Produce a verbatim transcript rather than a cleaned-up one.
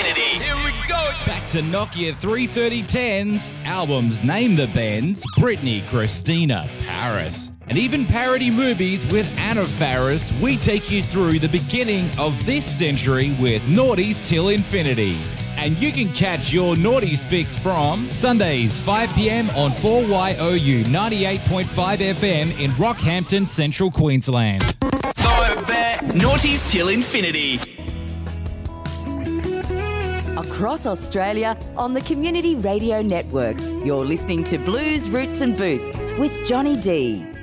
Infinity. Here we go. Back to Nokia three thirty tens, albums Name the Bands, Britney, Christina, Paris, and even parody movies with Anna Faris. We take you through the beginning of this century with Naughties Till Infinity. And you can catch your Naughties fix from Sundays, five p.m. on four Y O U ninety-eight point five F M in Rockhampton, Central Queensland. Naughties Till Infinity. Across Australia on the Community Radio Network, you're listening to Blues, Roots and Boots with Johnny D.